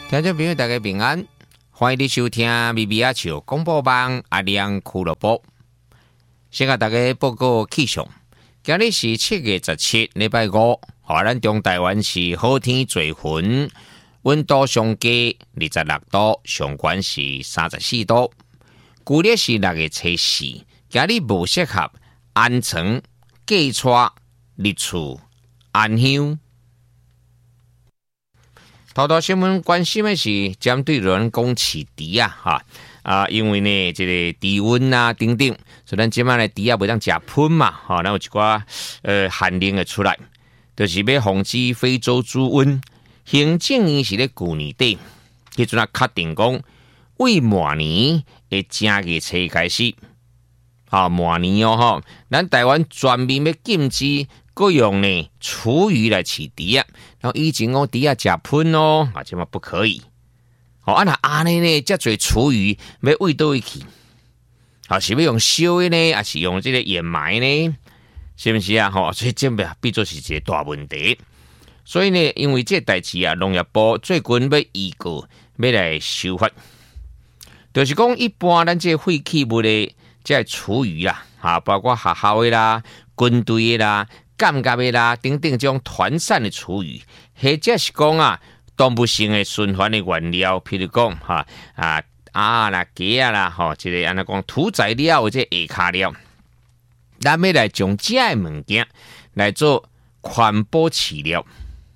听众朋友，大家平安，欢迎你收听咪咪阿笑广播网阿亮俱乐部。先甲大家报告气象，今日是7月17，礼拜五，咱中台湾是好天做云，温度上低26度，上悬是34度。旧历是6月初4，今日无适合安床、寄厝、入厝、安香。头条新闻关心的是针对人讲饲猪因为呢这个低温等等，所以咱即摆呢猪袂当食喷嘛，咱有一寡限令的出来，就是要防止非洲猪瘟。行政院是咧旧年底，迄阵确定讲，为明年的正月初开始，明年咱台湾全面要禁止各用呢厨余来饲猪然后以前讲猪食喷即嘛不可以。那安尼呢，遮侪厨余要喂倒位去？是要用烧的呢，还是用这个掩埋呢？是不是啊？所以这变做是一个大问题。所以呢，因为这代志农业部最近要预告要来修法，就是讲一般咱这废弃物的这厨余包括学校的啦、军队的啦、干甲的啦等等这种团散的厨余，或者是讲动物性的循环的原料，譬如讲鸡啦，这个安尼讲土材料或者下骹料，咱要来将这的物件来做环保饲料，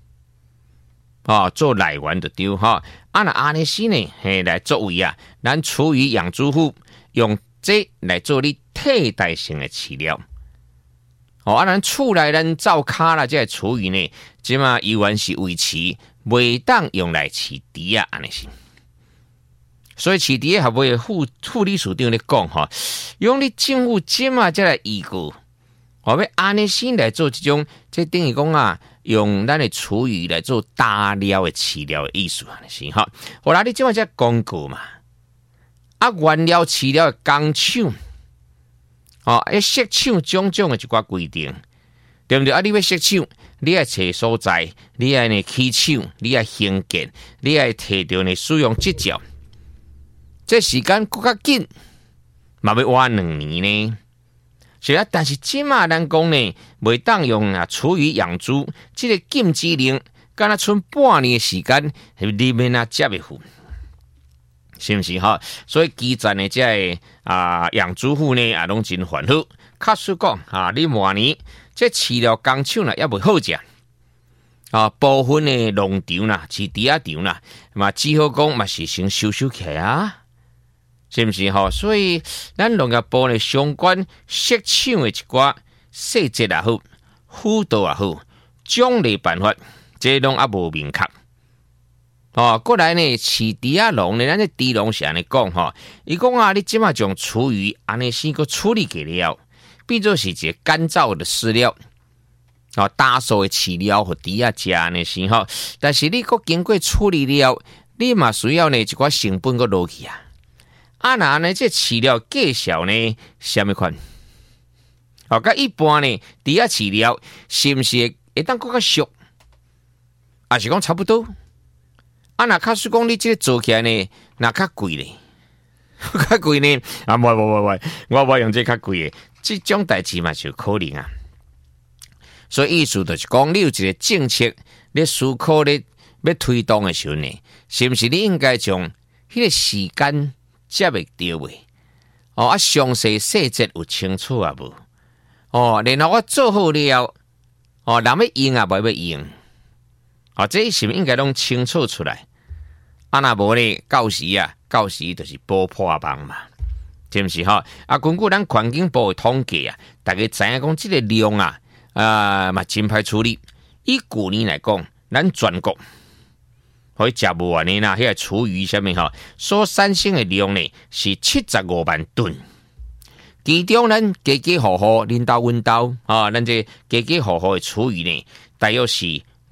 做来源就对那安尼是呢，来作为咱厨余养猪户用这来做你替代性的饲料。咱厝内咱灶骹啦，这厨余呢，即嘛依然是维持袂当用来饲猪安尼是。所以饲猪的合会副理事长咧讲用你政府即嘛再来预告，要安尼先来做这种，这等于讲用咱的厨余来做大料的饲料的意思安尼是好啦，你即嘛才广告嘛，原料饲料的工厂。设厂种种的一寡规定，对不对？你要设厂，你要找所在，你要呢起厂，你要兴建，你要摕到呢使用执照，这时间更较紧，嘛要花2年呢。是啊，但是即马咱讲呢，袂当用厨余养猪，这个禁止令，敢若剩半年的时间，你免接袂赴。是不是所以基层的这养猪户呢拢真烦恼。确实讲你明年这饲料工厂也袂好食部分的农场饲猪场嘛只好讲嘛是先收起来是不是所以咱农业部的相关设厂的一寡细节也好，辅导也好，奖励办法这拢无明确。过来呢，饲猪农呢，咱这猪农是安尼讲伊讲你即马将厨余安尼先个处理给了，变做是一个干燥的饲料，大数的饲料和猪食呢是但是你个经过处理了，你嘛需要呢一寡成本个落去那呢这饲料介绍呢什么款？甲一般呢猪饲料是不是会当更较俗？还是讲差不多？若假使讲你这个做起来呢，那较贵咧，较贵呢？我无用这较贵的，这种代志嘛就可能所以意思就是讲，你有一个政策，你思考咧要推动的时候呢，是不是你应该将迄个时间接会到位？详细细节有清楚无？然后我做好了，人要用无要用？这是不是应该拢清楚出来？若无呢，到时就是补破网嘛，是不是根据咱环境部的统计大家知影讲这个量嘛真歹处理。以去年来讲，咱全国可以食不完的迄个厨余什么所产生的量呢是75万吨。其中咱家家户户恁兜阮兜咱这家家户户的厨余呢，大约是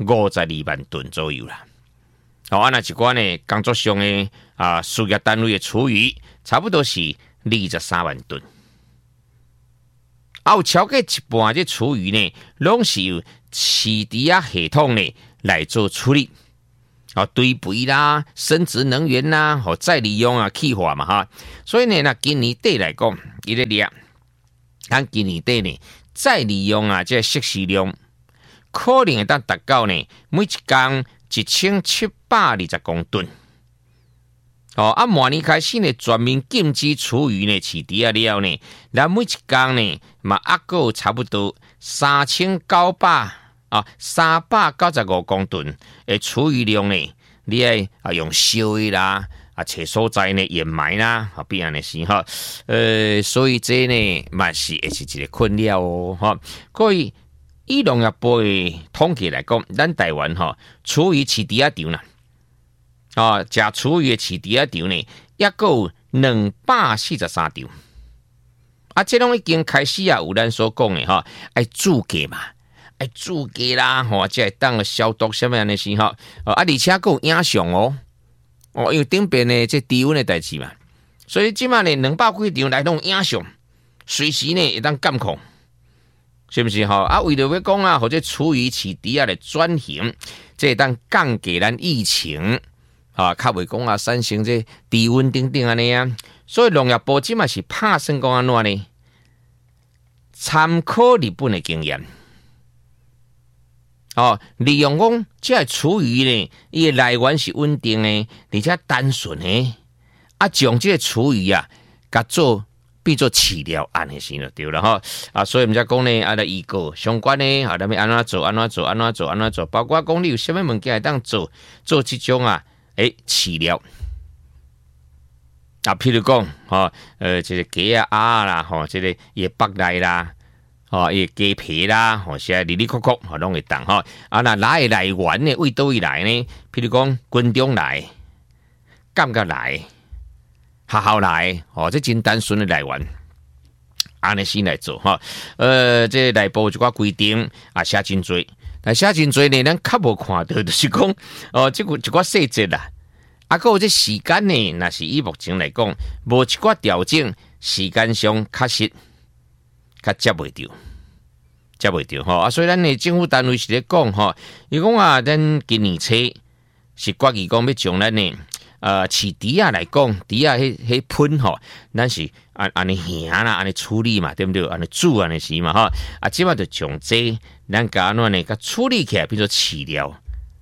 52万吨左右啦。那一寡呢工作上的事业单位的厨余，差不多是23万吨。有超过一半这厨余呢，拢是由饲猪系统呢来做处理。 堆肥啦、生殖能源啦、再利用啊、气化嘛哈。所以呢，那今年底来讲，伊咧掠，咱今年底呢，再利用啊，这摄食量可能会当达到呢，每一工1720公吨。明年开始呢，全面禁止厨余呢饲猪了呢，咱每一工呢，嘛还够差不多395公吨的厨余量呢，你爱用烧的啦，找所在呢掩埋啦，必然的是哈。所以这呢，嘛是也是一个困扰哦，哈。所以以农业部的统计来讲，咱台湾厨余饲猪场啦。食厨余饲猪场呢，也够243场。这拢已经开始有咱所讲的爱注价嘛，爱注价啦，才会当消毒什么样的事而且还有影像因为顶边呢这低温的代志嘛，所以即马呢200几场来弄影像，随时呢会当监控，是不是为了要讲或者厨余饲猪的转型，这会当降低咱疫情。较袂讲产生这低温等等安尼啊，所以农业部即嘛是拍算讲安怎呢？参考日本的经验，利用讲这厨余呢，伊的来源是稳定的，而且单纯的，将这个厨余甲做变做饲料安尼先就对了所以毋才讲呢，来预告相关的咱要安怎做，包括讲你有啥物物件会当做这种饲料譬如讲这个鸡啦这个也北来啦也鸡皮啦是里里扣扣拢会当那来源呢为倒位来呢？譬如讲军中来、感觉来、学校来这真单纯的来源。安尼先来做这内部一寡规定写真多。但写真多呢，咱较无看到，就是讲这个一寡细节啦。还有这时间呢，那是以目前来讲，无一寡调整，时间上确实较接袂到所以咱的政府单位是咧讲伊讲咱今年初是决议讲要将咱呢饲猪来讲，猪迄喷咱是安尼行啦，安尼处理嘛，对不对？安尼煮安尼是嘛即马就将这咱甲安怎呢？甲处理起来变做饲料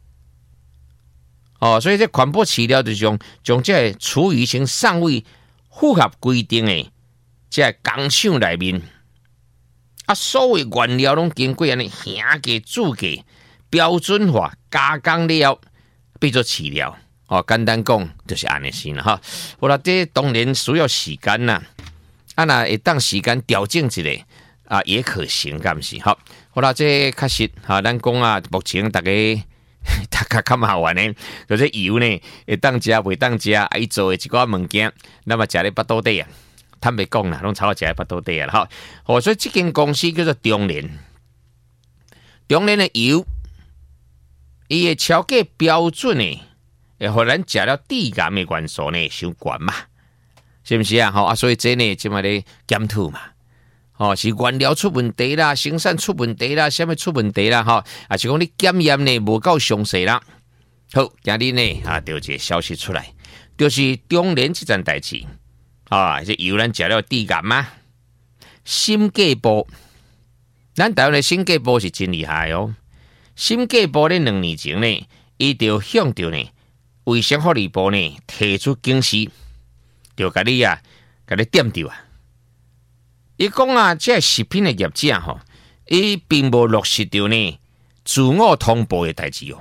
所以这环保饲料就将这厨余先送位符合规定的这工厂内面所有原料拢经过安尼行价、煮价、标准化加工了，变做饲料。简单讲就是安尼先啦好啦，这当然需要时间啦。那会当时间调整一下也可行，敢是好啦，这确实咱讲目前大家较麻烦的，就是油呢会当食袂当食，伊做的一寡物件，那么食咧腹肚底坦白讲啦，拢炒食咧腹肚底啦所以这间公司叫做中联的油，伊的超过标准呢。会互咱食了致癌的元素呢，伤悬嘛，是不是所以这呢，即马咧检讨嘛，是原料出问题啦，生产出问题啦，什么出问题啦，是讲你检验呢无够详细啦。好，今日呢就一个消息出来，就是中联这件代志这油咱食了致癌嘛，审计部，咱台湾的审计部是真厉害审计部咧2年前呢，伊就向着呢。卫生福利部呢提出警示，就甲你点着伊讲这食品的业者伊并无落实到呢自我通报的代志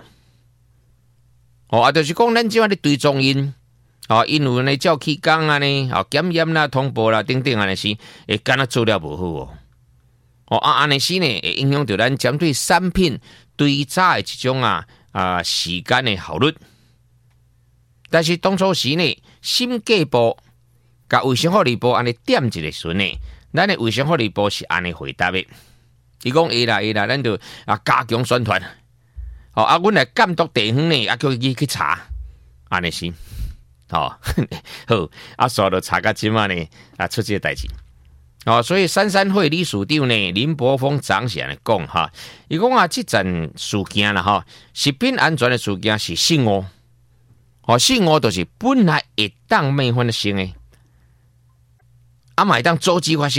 就是讲咱即马咧追踪因因为呢照起工呢检验啦、通报啦等等安尼是会敢若做了无好安尼是呢会影响到咱针对产品追查的一种时间的效率。但是当初时呢，审计部甲卫生福利部安尼点一个时呢，咱的卫生福利部是安尼回答的。伊讲会啦，咱就加强宣传。阮来监督地方呢，叫伊去查，安尼是。好，煞就查到即马呢，出这个代志。所以三山会理事长呢林柏峰长是安尼讲伊讲这件事件啦食品安全的事件是信误。 性恶就是本来会当灭发生的，嘛会当阻止发生。